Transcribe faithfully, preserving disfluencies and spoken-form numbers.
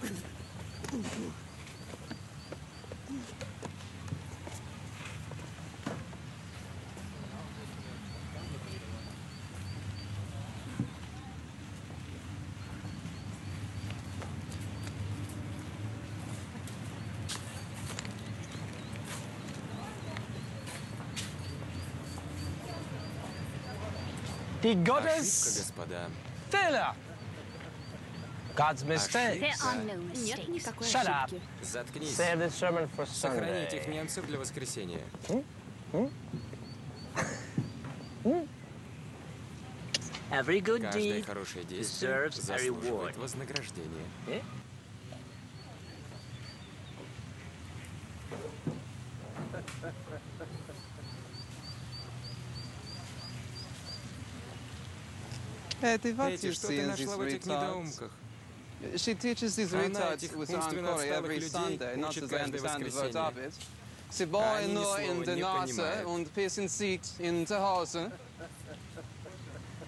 Die Ошибка, Gottes господа. Fehler. God's mistake. There are no Нет mistakes. никакой Shut up. ошибки. Заткнись. Save this sermon for Сохрани этих Sunday. немцев для воскресенья. Every good Каждое deed хорошее действие deserves a reward. заслуживает вознаграждения. Yeah? Эти Эти, что ты нашла в этих недоумках? She teaches these Она retards этих with Aunt умственно Corey отсталых every людей Sunday, not учит as I каждое understand the word воскресенье. of it. Sie Они bauen ни nur слова in не der Nase понимают. und pissen sieht in zu Hause.